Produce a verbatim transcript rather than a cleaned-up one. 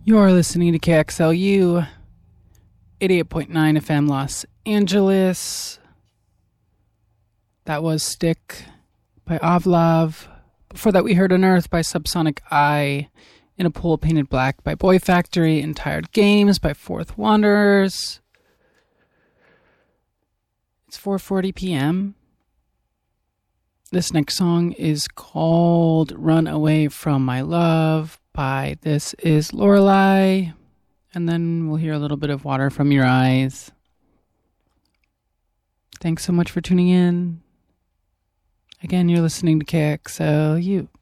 You're listening to K X L U, eighty-eight point nine F M Los Angeles. That was Stick by Ovlov. Before that, we heard Unearth by Subsonic Eye, In a Pool Painted Black by Boy Factory, and Tired Games by Fourth Wanderers. It's four forty p.m. This next song is called Run Away From My Love by This Is Lorelei. And then we'll hear a little bit of Water From Your Eyes. Thanks so much for tuning in. Again, you're listening to K X L U.